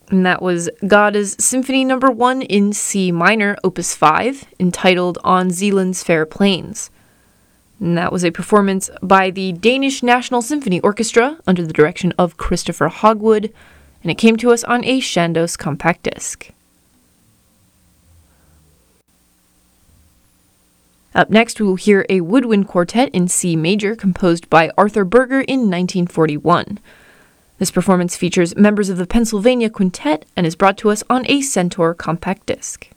And that was Gada's Symphony No. 1 in C minor, Opus 5, entitled On Zealand's Fair Plains. And that was a performance by the Danish National Symphony Orchestra under the direction of Christopher Hogwood, and it came to us on a Chandos compact disc. Up next, we will hear a woodwind quartet in C major composed by Arthur Berger in 1941. This performance features members of the Pennsylvania Quintet and is brought to us on a Centaur compact disc.